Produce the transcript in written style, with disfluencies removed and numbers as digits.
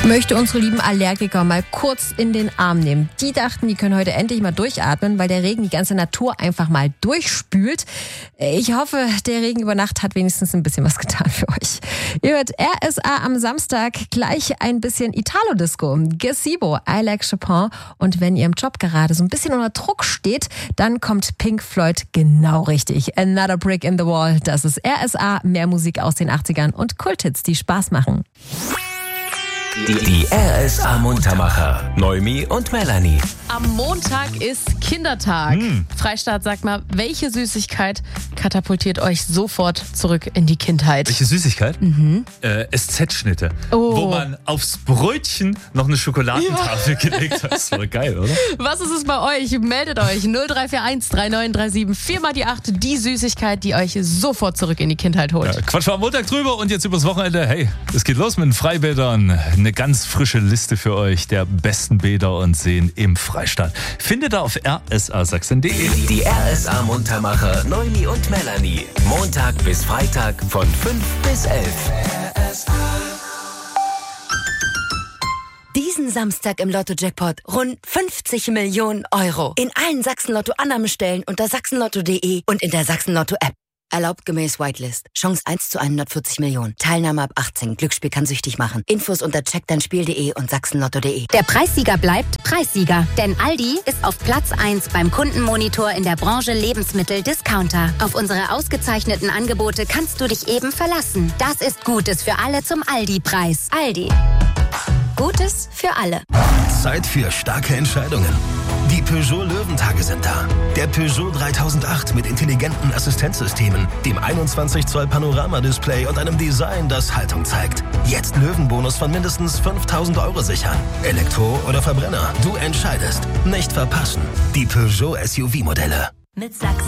Möchte unsere lieben Allergiker mal kurz in den Arm nehmen. Die dachten, die können heute endlich mal durchatmen, weil der Regen die ganze Natur einfach mal durchspült. Ich hoffe, der Regen über Nacht hat wenigstens ein bisschen was getan für euch. Ihr hört RSA am Samstag, gleich ein bisschen Italo-Disco. Gazebo, I Like Chopin. Und wenn ihr im Job gerade so ein bisschen unter Druck steht, dann kommt Pink Floyd genau richtig. Another Brick in the Wall. Das ist RSA, mehr Musik aus den 80ern und Kulthits, die Spaß machen. Die RSA Muntermacher, Noemi und Melanie. Am Montag ist Kindertag. Freistaat, sag mal, welche Süßigkeit katapultiert euch sofort zurück in die Kindheit? Welche Süßigkeit? SZ-Schnitte. Oh. Wo man aufs Brötchen noch eine Schokoladentafel gelegt hat. Das war geil, oder? Was ist es bei euch? Meldet euch 0341 3937 4 mal die 8. Die Süßigkeit, die euch sofort zurück in die Kindheit holt. Ja, Quatsch war am Montag drüber und jetzt übers Wochenende. Hey, es geht los mit den Freibädern. Eine ganz frische Liste für euch der besten Bäder und Seen im Freistaat. Findet ihr auf rsasachsen.de. Die RSA Muntermacher, Noemi und Melanie. Montag bis Freitag von 5 bis 11. Diesen Samstag im Lotto-Jackpot rund 50 Millionen Euro. In allen Sachsen-Lotto-Annahmestellen unter sachsenlotto.de und in der Sachsen-Lotto-App. Erlaubt gemäß Whitelist. Chance 1 zu 140 Millionen. Teilnahme ab 18. Glücksspiel kann süchtig machen. Infos unter checkdeinspiel.de und sachsenlotto.de. Der Preissieger bleibt Preissieger. Denn Aldi ist auf Platz 1 beim Kundenmonitor in der Branche Lebensmittel-Discounter. Auf unsere ausgezeichneten Angebote kannst du dich eben verlassen. Das ist Gutes für alle zum Aldi-Preis. Aldi. Gutes für alle. Zeit für starke Entscheidungen. Die Peugeot Löwentage sind da. Der Peugeot 3008 mit intelligenten Assistenzsystemen, dem 21 Zoll Panoramadisplay und einem Design, das Haltung zeigt. Jetzt Löwenbonus von mindestens 5.000 Euro sichern. Elektro oder Verbrenner, du entscheidest. Nicht verpassen. Die Peugeot SUV-Modelle. Mit Sachsen.